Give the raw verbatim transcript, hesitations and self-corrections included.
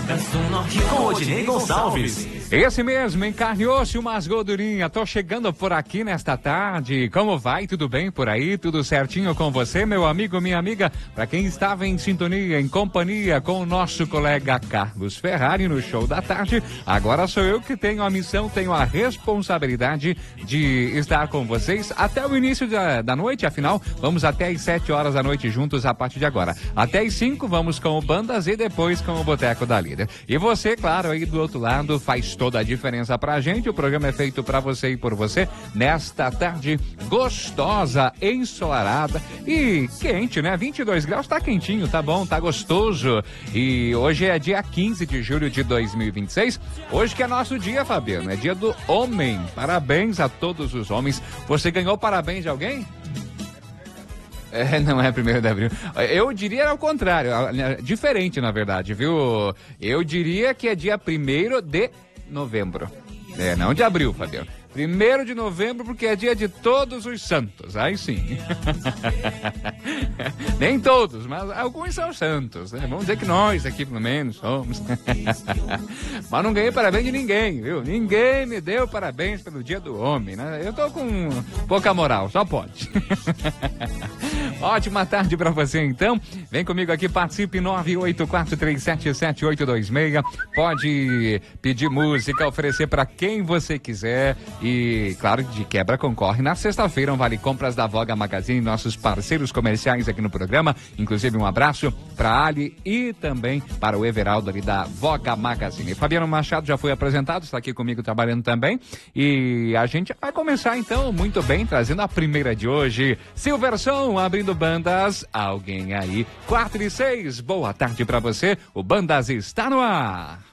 Com Odinei Gonçalves. Esse mesmo, encarnou-se umas gordurinhas. Tô chegando por aqui nesta tarde. Como vai? Tudo bem por aí? Tudo certinho com você, meu amigo, minha amiga? Para quem estava em sintonia, em companhia com o nosso colega Carlos Ferrari no Show da Tarde, agora sou eu que tenho a missão, tenho a responsabilidade de estar com vocês até o início da, da noite. Afinal, vamos até às sete horas da noite juntos a partir de agora. Até às cinco vamos com o Bandas e depois com o Boteco da Líder. E você, claro, aí do outro lado, faz toda a diferença pra gente. O programa é feito pra você e por você nesta tarde gostosa, ensolarada e quente, né? vinte e dois graus, tá quentinho, tá bom, tá gostoso. E hoje é dia quinze de julho de dois mil e vinte e seis. Hoje que é nosso dia, Fabiano, é dia do homem. Parabéns a todos os homens. Você ganhou parabéns de alguém? É, não é primeiro de abril. Eu diria ao contrário, diferente na verdade, viu? Eu diria que é dia primeiro de novembro. É, não de abril, Fabiano. Primeiro de novembro, porque é dia de todos os santos. Aí sim. Nem todos, mas alguns são santos, né? Vamos dizer que nós aqui, pelo menos, somos. Mas não ganhei parabéns de ninguém, viu? Ninguém me deu parabéns pelo dia do homem, né? Eu tô com pouca moral, só pode. Ótima tarde pra você, então. Vem comigo aqui, participe, nove oito quatro três sete sete oito dois seis. Pode pedir música, oferecer pra quem você quiser. E, claro, de quebra concorre na sexta-feira um Vale Compras da Voga Magazine, nossos parceiros comerciais aqui no programa. Inclusive, um abraço para Ali e também para o Everaldo ali da Voga Magazine. Fabiano Machado já foi apresentado, está aqui comigo trabalhando também. E a gente vai começar, então, muito bem, trazendo a primeira de hoje. Silverson, abrindo Bandas. Alguém aí? quatro e seis. Boa tarde para você. O Bandas está no ar.